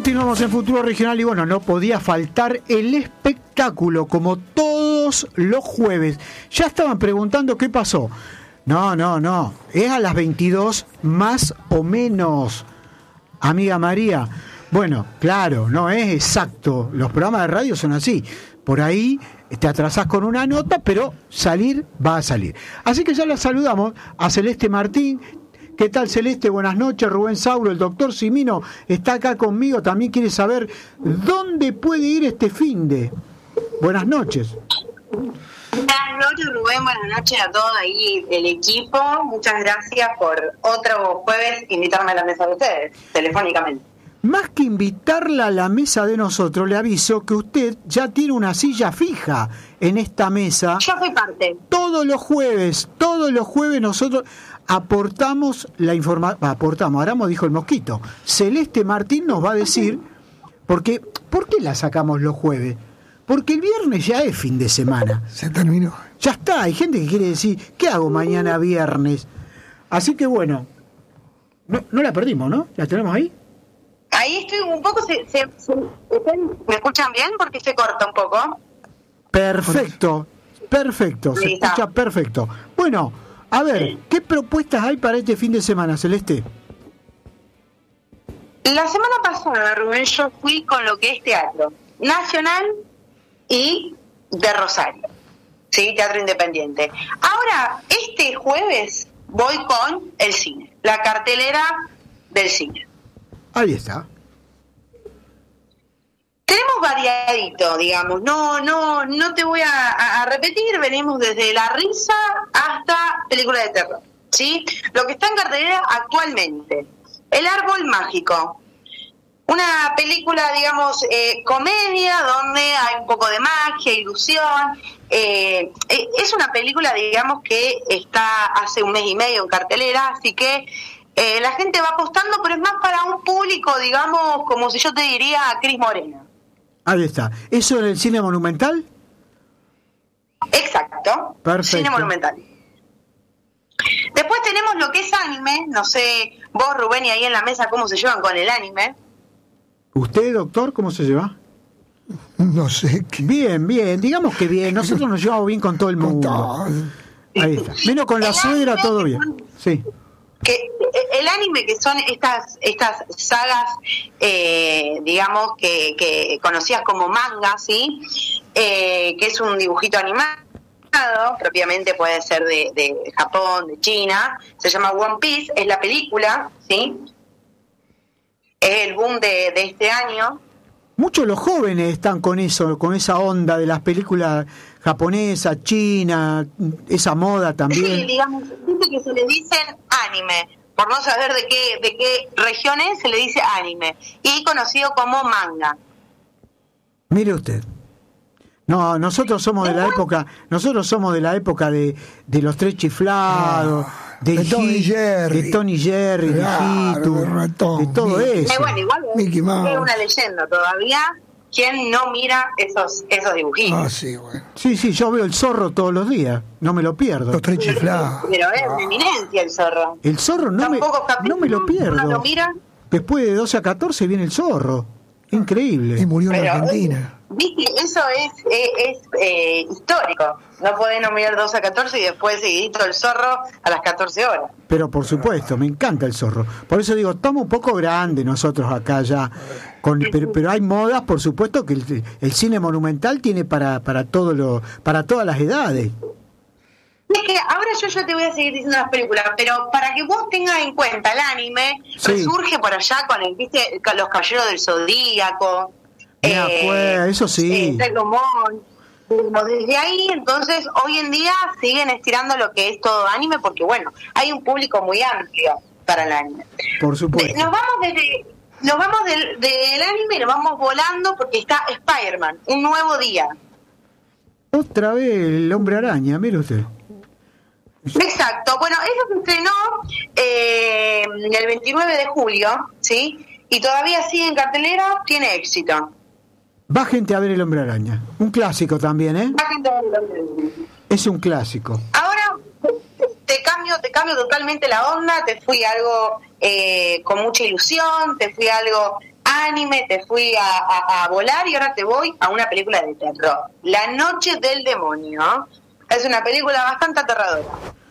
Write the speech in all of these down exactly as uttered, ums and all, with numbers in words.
Continuamos en Futuro Regional y bueno, no podía faltar el espectáculo como todos los jueves. Ya estaban preguntando qué pasó. No, no, no. Es a las veintidós más o menos, amiga María. Bueno, claro, no es exacto. Los programas de radio son así. Por ahí te atrasás con una nota, pero salir va a salir. Así que ya la saludamos a Celeste Martín. ¿Qué tal, Celeste? Buenas noches. Rubén Sauro, el doctor Simino, está acá conmigo. También quiere saber dónde puede ir este finde. Buenas noches. Buenas noches, Rubén. Buenas noches a todos ahí el equipo. Muchas gracias por otro jueves invitarme a la mesa de ustedes, telefónicamente. Más que invitarla a la mesa de nosotros, le aviso que usted ya tiene una silla fija en esta mesa. Yo soy parte. Todos los jueves, todos los jueves nosotros aportamos la información, aportamos, Aramo dijo el mosquito. Celeste Martín nos va a decir, porque, ¿por qué la sacamos los jueves? Porque el viernes ya es fin de semana. Se terminó. Ya está, hay gente que quiere decir, ¿qué hago mañana viernes? Así que bueno, no, no la perdimos, ¿no? ¿La tenemos ahí? Ahí estoy un poco, se, se, se, ¿me escuchan bien? Porque se corta un poco. Perfecto, perfecto, se Lista. escucha perfecto. Bueno, a ver, ¿qué propuestas hay para este fin de semana, Celeste? La semana pasada, Rubén, yo fui con lo que es teatro nacional y de Rosario, ¿sí? Teatro independiente. Ahora, este jueves voy con el cine, la cartelera del cine. Ahí está. Tenemos variadito, digamos, no no no te voy a, a, a repetir, venimos desde la risa hasta película de terror, ¿sí? Lo que está en cartelera actualmente, El Árbol Mágico, una película, digamos, eh, comedia, donde hay un poco de magia, ilusión, eh, eh, es una película, digamos, que está hace un mes y medio en cartelera, así que Eh, la gente va apostando, pero es más para un público, digamos, como si yo te diría Cris Morena. Ahí está. ¿Eso en el cine monumental? Exacto. Perfecto. Cine monumental. Después tenemos lo que es anime. No sé, vos, Rubén, y ahí en la mesa, ¿cómo se llevan con el anime? ¿Usted, doctor, cómo se lleva? No sé. ¿Qué? Bien, bien. Digamos que bien. Nosotros nos llevamos bien con todo el mundo. Ahí está. Menos con la El suegra, anime, todo bien. Sí. Que el anime, que son estas estas sagas, eh, digamos, que, que conocidas como manga, ¿sí? Eh, que es un dibujito animado, propiamente puede ser de, de Japón, de China, se llama One Piece, es la película, ¿sí? Es el boom de, de este año. Muchos los jóvenes están con eso, con esa onda de las películas japonesas, chinas, esa moda también. Sí, digamos, dice que se le dicen anime, por no saber de qué de qué región es, se le dice anime, y conocido como manga. Mire usted. No, nosotros somos de la época, nosotros somos de la época de, de los tres chiflados, Ah, de, de Tom y Hi- Jerry. de Tony Jerry, Claro, de Hitu, de ratón, de todo Mickey. eso. Eh, bueno, igual es, Mickey Mouse. es una leyenda todavía. ¿Quién no mira esos esos dibujitos? Ah, sí, bueno. Sí, sí, yo veo el zorro todos los días, no me lo pierdo. Los tres chiflados. Pero es Ah. una eminencia el zorro. El zorro no Son me, pocos no capítulos, me lo pierdo. uno lo mira. Después de doce a catorce viene el zorro. Increíble. Y murió en Pero, Argentina. Viste, eso es, es, es eh, histórico. No podés no mirar dos a catorce y después seguidito el zorro a las catorce horas. Pero por supuesto, me encanta el zorro. Por eso digo, estamos un poco grandes nosotros acá ya. Con, pero, pero hay modas, por supuesto, que el, el cine monumental tiene para para todo lo, para todas las edades. Es que ahora yo ya te voy a seguir diciendo las películas, pero para que vos tengas en cuenta el anime, Sí. resurge por allá con el, viste, con los Caballeros del Zodíaco. Me acuerdo, eso sí. Eh, Sailor Moon. Como desde ahí, entonces, hoy en día siguen estirando lo que es todo anime, porque bueno, hay un público muy amplio para el anime. Por supuesto. Nos vamos desde, nos vamos del, del anime y nos vamos volando porque está Spider-Man, un nuevo día. Otra vez el hombre araña, mire usted. Exacto, bueno, eso se estrenó eh, el veintinueve de julio, ¿sí? Y todavía sigue en cartelera, tiene éxito. Va gente a ver el hombre araña. Un clásico también, ¿eh? La gente va a verlo. Es un clásico. Ahora te cambio, te cambio totalmente la onda, te fui a algo eh, con mucha ilusión, te fui a algo anime, te fui a, a, a volar y ahora te voy a una película de terror. La Noche del Demonio. Es una película bastante aterradora.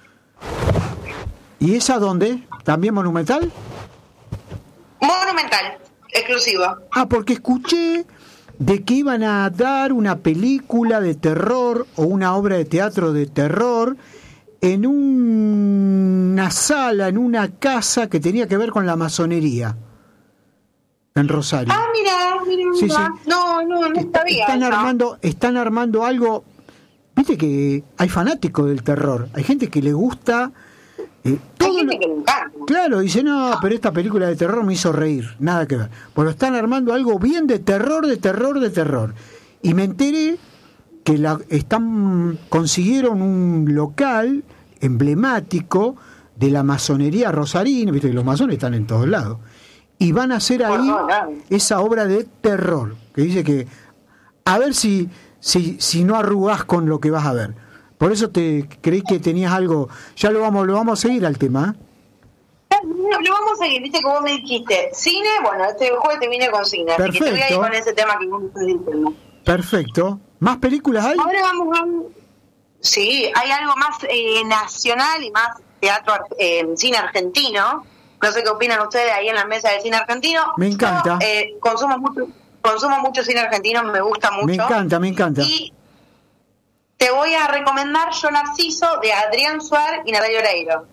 ¿Y esa dónde? ¿También Monumental? Monumental, exclusivo. Ah, porque escuché de que iban a dar una película de terror o una obra de teatro de terror en un, una sala, en una casa que tenía que ver con la masonería en Rosario. Ah, mira, mira, sí, mira. Sí. No, no, no Está, sabía. están eso. armando, están armando algo. Viste que hay fanáticos del terror, hay gente que le gusta. Eh, todo Hay gente lo- que le encanta. Claro, dice, no, pero esta película de terror me hizo reír, nada que ver. Pues lo están armando algo bien de terror, de terror, de terror. Y me enteré que la, están consiguieron un local emblemático de la masonería rosarina, viste que los masones están en todos lados. Y van a hacer Por ahí todos lados. esa obra de terror, que dice que a ver si, si, si no arrugás con lo que vas a ver. Por eso te creí que tenías algo. Ya lo vamos, lo vamos a seguir al tema. ¿eh? Lo, lo vamos a seguir, viste que vos me dijiste cine, bueno, este jueves te vine con cine, así que te voy a ir Perfecto. con ese tema que vos me estás diciendo. Perfecto. ¿Más películas hay? Ahora vamos a... Sí, hay algo más eh, nacional y más teatro, ar- eh, cine argentino. No sé qué opinan ustedes ahí en la mesa del cine argentino. Me encanta. Yo, eh, consumo mucho, consumo mucho cine argentino, me gusta mucho. Me encanta, me encanta. Y te voy a recomendar Yo Narciso de Adrián Suárez y Natalia Oreiro.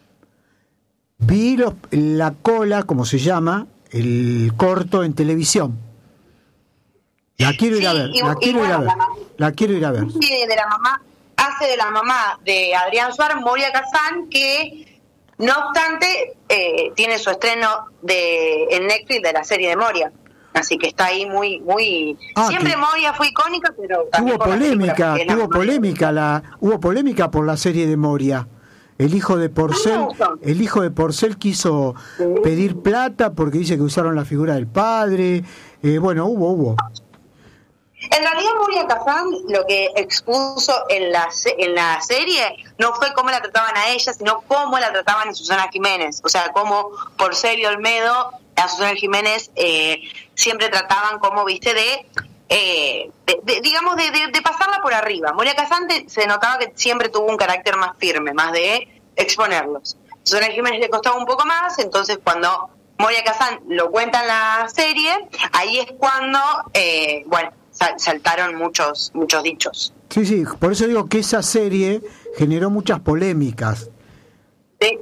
Vi los- la cola, como se llama, el corto en televisión. La quiero ir a Sí, ver, y- la y quiero ir a ver. bueno, la- La quiero ir a ver. Sí, de la mamá, hace de la mamá de Adrián Suárez, Moria Kazán, que no obstante eh, tiene su estreno de en Netflix de la serie de Moria. Así que está ahí muy, muy... Ah, Siempre que- Moria fue icónica, pero también Tuvo por la película, polémica, porque es la tuvo mamá. polémica la, hubo polémica por la serie de Moria. El hijo de Porcel, No me gustó. el hijo de Porcel quiso pedir plata porque dice que usaron la figura del padre. Eh, bueno, hubo, hubo. En realidad Moria Kazán lo que expuso en la, se- en la serie no fue cómo la trataban a ella, sino cómo la trataban a Susana Jiménez. O sea, cómo Porcel y Olmedo a Susana Jiménez eh, siempre trataban como, viste, de, eh, de, de- digamos, de, de, de pasarla por arriba. Moria Kazán te- se notaba que siempre tuvo un carácter más firme, más de exponerlos. Susana Jiménez le costaba un poco más, entonces cuando Moria Kazán lo cuenta en la serie, ahí es cuando, eh, bueno, sal- saltaron muchos muchos dichos. Sí, sí, por eso digo que esa serie generó muchas polémicas. ¿Sí?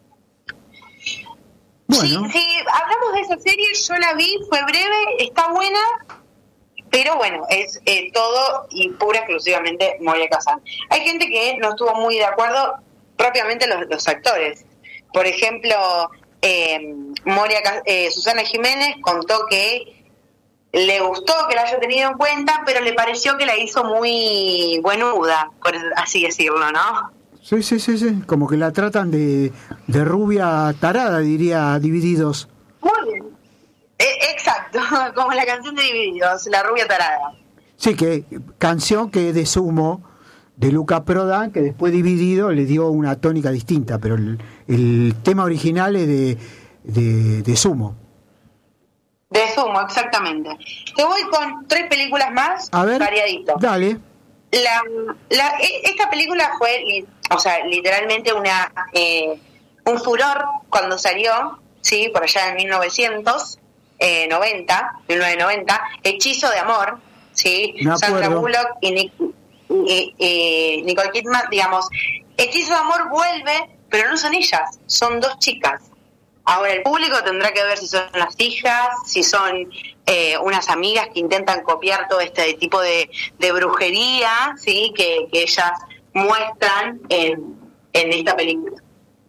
Bueno, Sí, sí, hablamos de esa serie, yo la vi, fue breve, está buena, pero bueno, es eh, todo y pura exclusivamente Moria Kazán. Hay gente que no estuvo muy de acuerdo, propiamente los, los actores. Por ejemplo, eh, Moria Ca- eh, Susana Jiménez contó que le gustó que la haya tenido en cuenta, pero le pareció que la hizo muy buenuda, por así decirlo, ¿no? sí, sí, sí, sí, como que la tratan de, de rubia tarada, diría Divididos. Muy bien. Eh, exacto, como la canción de Divididos, La Rubia Tarada. Sí, que canción que de Sumo, de Luca Prodan, que después Dividido le dio una tónica distinta, pero el, el tema original es de, de, de Sumo. De Sumo, exactamente. Te voy con tres películas más, A ver, variadito. dale. La, la, e- esta película fue, li- o sea, literalmente una eh, un furor cuando salió, sí, por allá en mil novecientos noventa, mil novecientos noventa, Hechizo de Amor, sí, Me Sandra acuerdo. Bullock y, Nic- y- y Nicole Kidman, digamos, Hechizo de Amor vuelve, pero no son ellas, son dos chicas. Ahora el público tendrá que ver si son las hijas, si son eh, unas amigas que intentan copiar todo este tipo de, de brujería, sí, que, que ellas muestran en, en esta película.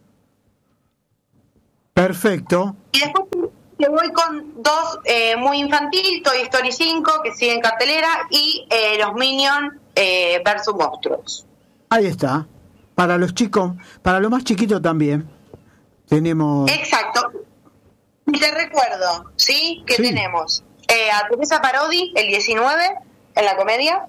Perfecto. Y después te voy con dos eh, muy infantil, Toy Story cinco, que sigue en cartelera, y eh, los Minions eh, versus Monstruos. Ahí está. Para los chicos, para los más chiquitos también. Tenemos... Exacto. Y te recuerdo, ¿sí? Que Sí. tenemos eh, a Teresa Parodi, el diecinueve, en la comedia.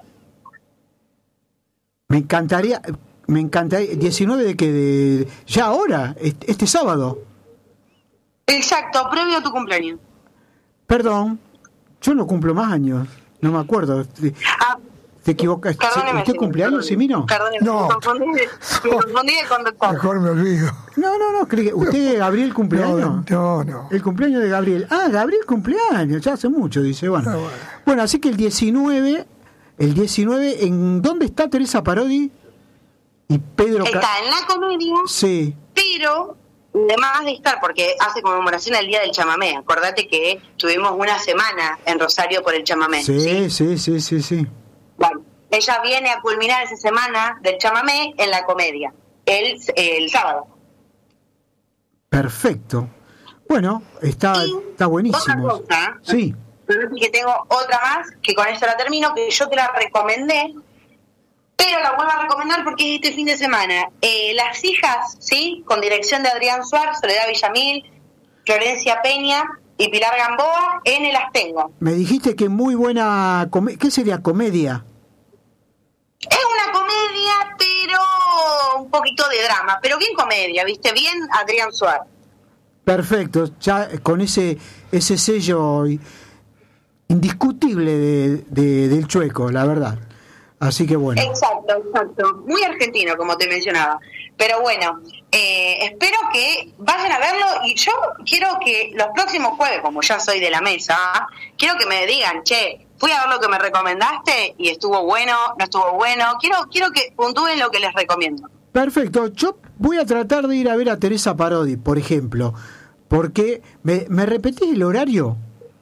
Me encantaría, me encantaría, diecinueve de que de, ya ahora, este, este sábado. Exacto, previo a tu cumpleaños. Perdón, yo no cumplo más años, no me acuerdo. Ah, ¿Te equivocas? perdóneme, ¿Usted sí, cumpleaños, Simino? Perdóneme, No. me confundí, me confundí de conductor. Mejor me olvido. No, no, no, creí que- ¿usted, Gabriel, cumpleaños? No, no, no. El cumpleaños de Gabriel. Ah, Gabriel cumpleaños, ya hace mucho, dice. Bueno, Ah, bueno. bueno así que el diecinueve, el diecinueve, ¿en dónde está Teresa Parodi? Y Pedro... Ca- Está en la comedia, Sí, pero además de estar, porque hace conmemoración al Día del Chamamé. Acordate que tuvimos una semana en Rosario por el chamamé. sí, sí, sí, sí, sí. Bueno, ella viene a culminar esa semana del chamamé en la comedia, el, el sábado. Perfecto. Bueno, está, Y está buenísimo. otra cosa, Sí, que tengo otra más, que con esto la termino, que yo te la recomendé, pero la vuelvo a recomendar porque es este fin de semana. Eh, Las hijas, ¿sí? Con dirección de Adrián Suárez, Soledad Villamil, Florencia Peña y Pilar Gamboa, en el Astengo. me dijiste que muy buena... come- ¿Qué sería comedia? Es una comedia, pero un poquito de drama, pero bien comedia, ¿viste? Bien Adrián Suárez. Perfecto, ya con ese ese sello indiscutible de, de- del Chueco, la verdad. Así que bueno. Exacto, exacto. Muy argentino, como te mencionaba. Pero bueno, eh, espero que vayan a verlo y yo quiero que los próximos jueves, como ya soy de la mesa, quiero que me digan, che, fui a ver lo que me recomendaste y estuvo bueno, no estuvo bueno. Quiero quiero que puntúen lo que les recomiendo. Perfecto, yo voy a tratar de ir a ver a Teresa Parodi, por ejemplo, porque me, ¿me repetís el horario?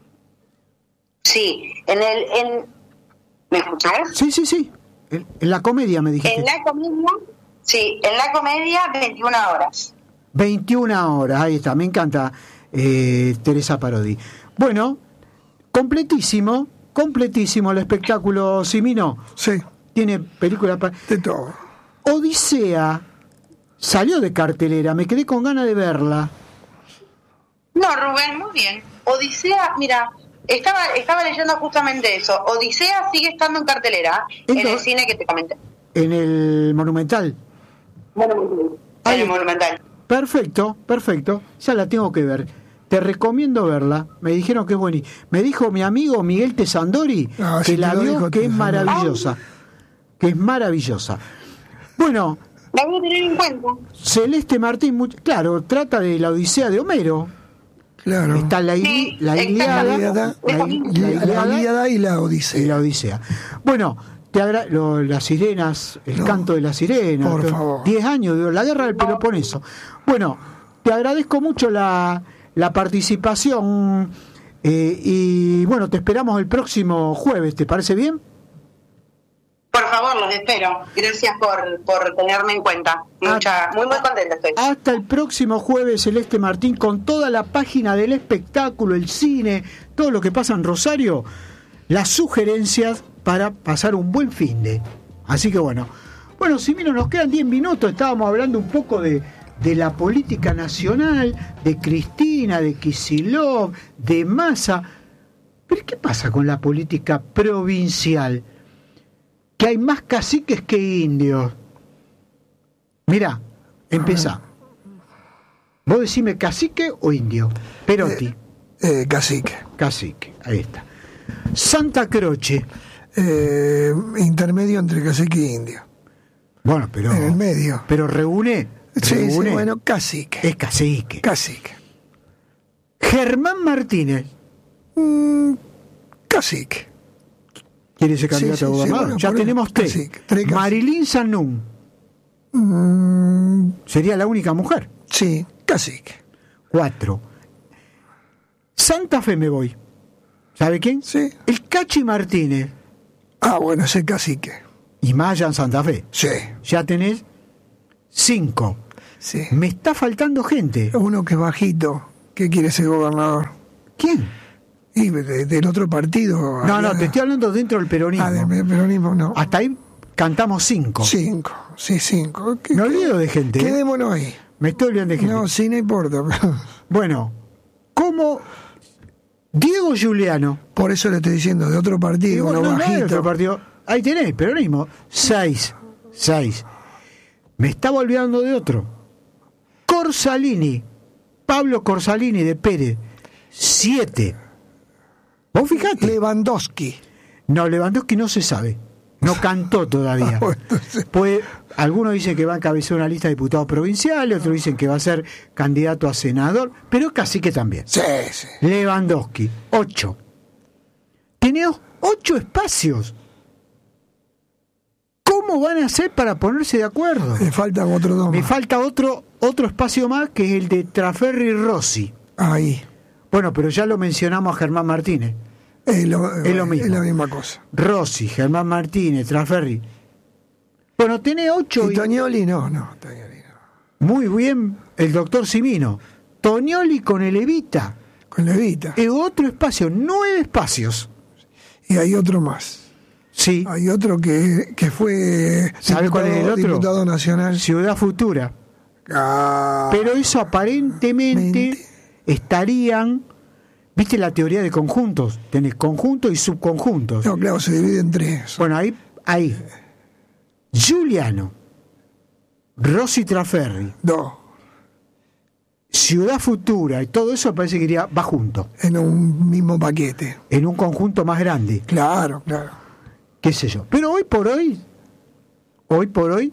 Sí, en el... En, ¿me escuchás? Sí, sí, sí, en, en la comedia me dijiste. En la comedia, sí, en la comedia veintiuna horas. veintiuna horas, ahí está, me encanta eh, Teresa Parodi. Bueno, completísimo, completísimo el espectáculo, Simino. Sí, Tiene película... pa- de todo. Odisea salió de cartelera, me quedé con ganas de verla. No, Rubén, muy bien. Odisea, mira, estaba estaba leyendo justamente eso. Odisea sigue estando en cartelera en Ento- el cine que te comenté. En el Monumental. En Ahí. el Monumental. Perfecto, perfecto. Ya la tengo que ver. Te recomiendo verla. Me dijeron que es buenísima. Me dijo mi amigo Miguel Tesandori Ah, que sí, la te lo vio, dijo que es Tesandori. maravillosa. Que es maravillosa. Bueno, La voy a tener en cuenta. Celeste Martín, much- claro, trata de la Odisea de Homero. Claro. Está la, ili- Sí, la La Iliada, Ilíada, la, la, il- la Ilíada Ilíada y la y Odisea. la Odisea. Bueno, te agra- lo- las sirenas, el No, canto de las sirenas. por todo- favor. diez años, digo, la guerra del Peloponeso. Bueno, te agradezco mucho la, la participación eh, y bueno, te esperamos el próximo jueves, ¿te parece bien? Por favor, los espero. Gracias por, por tenerme en cuenta. Mucha, muy, muy contenta estoy. Hasta el próximo jueves, Celeste Martín, con toda la página del espectáculo, el cine, todo lo que pasa en Rosario, las sugerencias para pasar un buen fin de. Así que bueno. Bueno, Simino, nos quedan diez minutos, estábamos hablando un poco de, de la política nacional, de Cristina, de Kicillof, de Massa. Pero ¿qué pasa con la política provincial? Que hay más caciques que indios. Mirá, empezá. Vos decime cacique o indio. Perotti, Eh, cacique. cacique, ahí está. Santa Croce, Eh, intermedio entre cacique e indio. bueno, pero En el medio. pero reúne, Sí, sí, reúne, bueno, cacique. es cacique. Cacique. Germán Martínez, Mm, cacique. ¿quiere ser candidato Sí, sí, a sí, gobernador? bueno, ya por tenemos eso, tres. cacique, tres caciques. Marilyn Sanún, Mm, sería la única mujer. sí, cacique. Cuatro. Santa Fe me voy. ¿Sabe quién? Sí. El Cachi Martínez Ah, bueno, ese cacique. y Maya en Santa Fe. Sí, Ya tenés cinco. sí. Me está faltando gente. Uno que es bajito, que quiere ser gobernador. ¿Quién? Y de- del otro partido. No, no, había- te estoy hablando dentro del peronismo. Ah, del peronismo no. Hasta ahí cantamos cinco. Cinco, sí, cinco. ¿Qué- Me olvido de gente. ¿eh? Quedémonos ahí. Me estoy olvidando de gente. No, sí, no importa. pero- Bueno, como Diego Giuliano. Por eso le estoy diciendo, de otro partido, Digo, uno no, no es bajito. otro partido. Ahí tenés, peronismo. Seis. Seis. Me estaba olvidando de otro. Corsalini. Pablo Corsalini de Pérez. Siete. Vos fijate. Lewandowski. No, Lewandowski no se sabe. No cantó todavía. Ah, bueno, entonces- Pues, algunos dicen que va a encabezar una lista de diputados provinciales, otros dicen que va a ser candidato a senador, pero casi que también. Sí, sí. Lewandowski, ocho. Tiene ocho espacios. ¿Cómo van a hacer para ponerse de acuerdo? Me faltan otros dos Me más. falta otro, otro espacio más, que es el de Traferri Rossi. Ahí. Bueno, pero ya lo mencionamos a Germán Martínez. Es lo, Es lo mismo. Es la misma cosa. Rossi, Germán Martínez, Traferri. Bueno, tiene ocho. Y y- Toñoli no, no, Toñoli no. Muy bien el doctor Simino. Tonioli con el Evita. Con Levita. Es otro espacio, nueve espacios. Y hay otro más. Sí. Hay otro que, que fue ¿Sabe cuál es el otro? diputado nacional. Ciudad Futura. Ah, Pero eso aparentemente Mente. estarían. ¿Viste la teoría de conjuntos? Tenés conjuntos y subconjuntos. no, claro, se divide en tres. Bueno, ahí, ahí. Giuliano, Rossi Traferri, Dos. Ciudad Futura y todo eso parece que iría, va junto, En un mismo paquete. en un conjunto más grande, Claro, claro. qué sé yo. Pero hoy por hoy, hoy por hoy,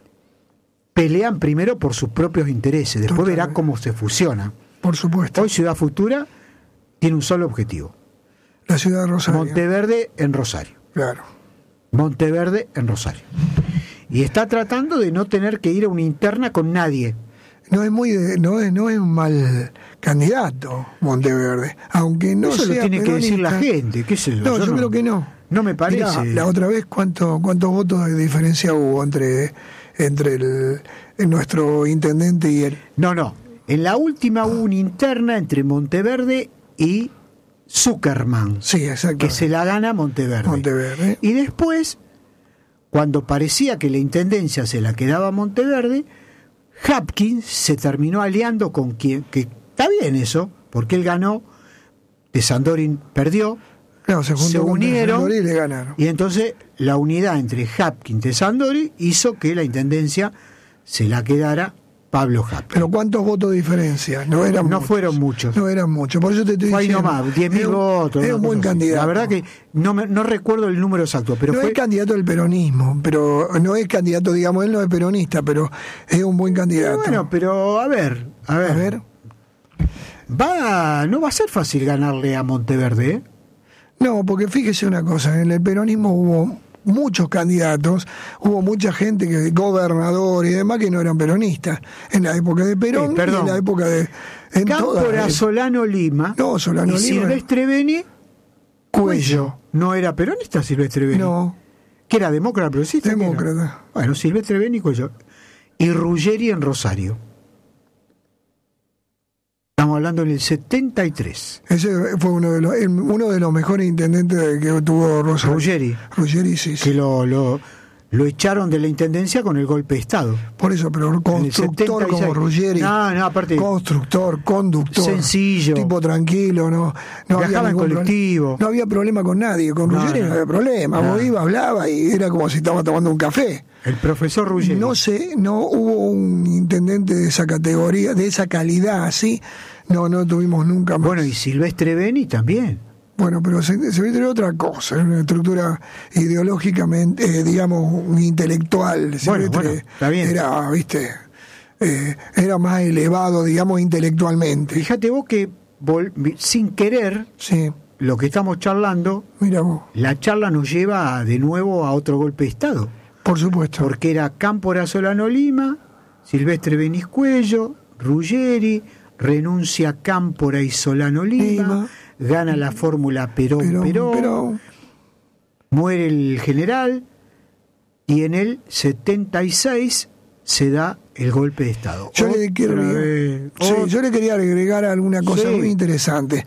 pelean primero por sus propios intereses, después Totalmente. verá cómo se fusionan. Por supuesto. Hoy Ciudad Futura tiene un solo objetivo, La ciudad de Rosario. Monteverde en Rosario. Claro. Monteverde en Rosario. Y está tratando de no tener que ir a una interna con nadie. No es muy de- no es no es un mal candidato Monteverde, aunque no Eso lo sea tiene que decir la peronista. gente, qué sé yo. No, yo, no, creo que no. No me parece. Mirá, la otra vez cuánto, cuántos votos de diferencia hubo entre entre el, el nuestro intendente y él. No, no. En la última hubo una interna entre Monteverde y Zuckerman, Sí, exacto. que se la gana Monteverde. Monteverde. Y después, cuando parecía que la intendencia se la quedaba a Monteverde, Hapkins se terminó aliando con quien, que está bien eso, porque él ganó, de Sandorin perdió, Claro, se, juntó se con unieron Sandori y le ganaron. y entonces la unidad entre Hapkins y Sandori hizo que la intendencia se la quedara Pablo Hapkins. Pero ¿cuántos votos de diferencia? No eran No muchos. fueron muchos. No eran muchos. Por eso te estoy Fue ahí diciendo. nomás, diez mil era un- votos. Era un una buen cosa así. candidato. La verdad que no, me, no recuerdo el número exacto, pero no fue... es candidato del peronismo, pero no es candidato, digamos, él no es peronista, pero es un buen candidato. Bueno, pero a ver, a ver. A ver. Va, no va a ser fácil ganarle a Monteverde, ¿eh? No, porque fíjese una cosa, en el peronismo hubo muchos candidatos, hubo mucha gente, que gobernador y demás, que no eran peronistas, en la época de Perón Eh, y perdón. en la época de... En todas Cámpora, las- Solano Lima No, Solano y Lima. Silvestre Beni, Cuello. ¿no era peronista Silvestre Beni? No, ¿Que era demócrata progresista? ¿Qué era? demócrata. Bueno, Silvestre Beni y Cuello. Y Ruggeri en Rosario. Estamos hablando en el setenta y tres. Ese fue uno de los, el- uno de los mejores intendentes que tuvo Rosario. Ruggeri, Ruggeri, sí, sí. que lo, lo, lo echaron de la intendencia con el golpe de Estado. Por eso, pero En el constructor setenta y seis. como Ruggeri. No, no, aparte, Constructor, conductor. Sencillo. Tipo tranquilo, no, no había Viajaba en ningún colectivo. problema. No había problema con nadie. Con No, Ruggeri no, no. había problema. No. Vos ibas, hablaba y era como si estaba tomando un café. el profesor Ruggeri. No sé, no hubo un intendente de esa categoría, de esa calidad así. No, no tuvimos nunca más. Bueno, y Silvestre Beni también. Bueno, pero se, se ve otra cosa, una estructura ideológicamente, eh, digamos, intelectual. Bueno, Silvestre bueno, está bien. Era, viste, eh, era más elevado, digamos, intelectualmente. Fíjate vos que vol- sin querer, Sí, lo que estamos charlando, mira vos, la charla nos lleva de nuevo a otro golpe de Estado. por supuesto. Porque era Cámpora Solano Lima, Silvestre Beni Cuello, Ruggeri, renuncia Cámpora y Solano Lima, Lima. gana la fórmula Perón-Perón, Pero, pero muere el general y en el setenta y seis se da el golpe de Estado. yo le, quiero, Otra vez, sí, yo le quería agregar alguna cosa Sí. muy interesante.